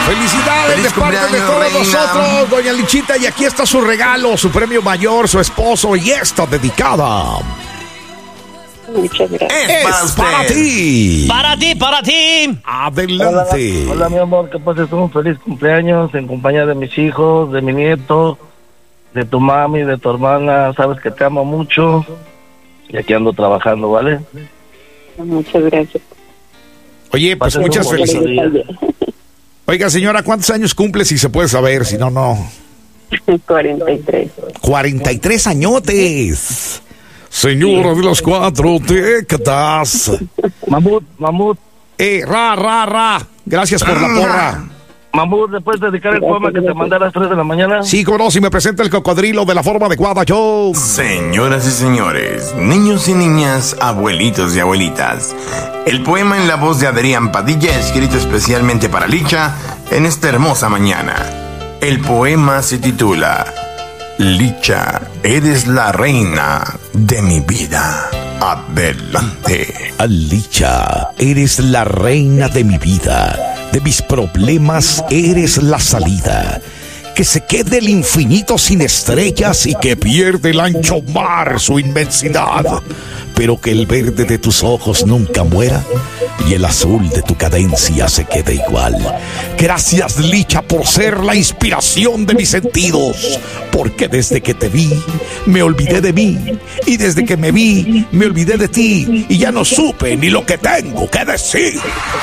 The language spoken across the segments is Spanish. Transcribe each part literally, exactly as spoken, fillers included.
Felicidades Feliz de parte de cumpleaños, todos reina. nosotros, doña Lichita. Y aquí está su regalo, su premio mayor, su esposo. Y esta dedicada Muchas gracias. Es para es usted. para ti. Para ti, para ti. Adelante. Hola, hola, mi amor, que pases un feliz cumpleaños en compañía de mis hijos, de mi nieto, de tu mami, de tu hermana. Sabes que te amo mucho y aquí ando trabajando, ¿vale? Muchas gracias. Oye, pues Pasen muchas un bonito felicidades. día. Oiga, señora, ¿cuántos años cumple? Si se puede saber, si no, no. cuarenta y tres. cuarenta y tres añotes. Señora de las cuatro décadas. Mamut, Mamut, Eh, ra, ra, ra. Gracias por la porra. Mamut, ¿le puedes dedicar el poema que te mandé a las tres de la mañana? Sí, como no, si me presenta el cocodrilo de la forma adecuada, yo. Señoras y señores, niños y niñas, abuelitos y abuelitas, el poema en la voz de Adrián Padilla, escrito especialmente para Licha en esta hermosa mañana. El poema se titula Licha, eres la reina de mi vida. Adelante. Licha, eres la reina de mi vida. De mis problemas eres la salida. Que se quede el infinito sin estrellas y que pierde el ancho mar su inmensidad. Pero que el verde de tus ojos nunca muera y el azul de tu cadencia se quede igual. Gracias, Licha, por ser la inspiración de mis sentidos. Porque desde que te vi, me olvidé de mí. Y desde que me vi, me olvidé de ti. Y ya no supe ni lo que tengo que decir.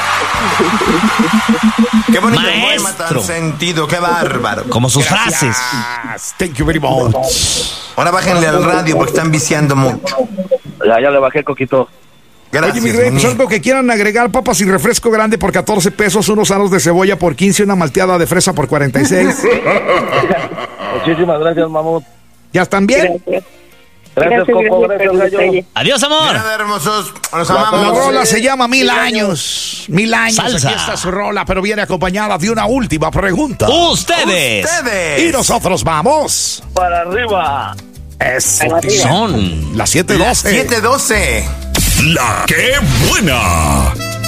Qué bonito Maestro. poema tan sentido, qué bárbaro. Como sus frases. Thank you very much. Ahora bájenle al radio porque están viciando mucho. Ya, ya le bajé, Coquito. Gracias, Oye, mi rey, pues muñeco. algo que quieran agregar: papas y refresco grande por catorce pesos, unos aros de cebolla por quince, una malteada de fresa por cuarenta y seis. Muchísimas gracias, Mamut. ¿Ya están bien? Gracias. Gracias, Coco, por gracias, el Gallo. detalle. Adiós, amor. Nada, hermosos, los La amamos. rola se llama Mil Años. Mil años. Salsa. Aquí está su rola, pero viene acompañada de una última pregunta. Ustedes Ustedes. Y nosotros vamos. Para arriba. Eso. son Las siete doce. siete doce. La que buena.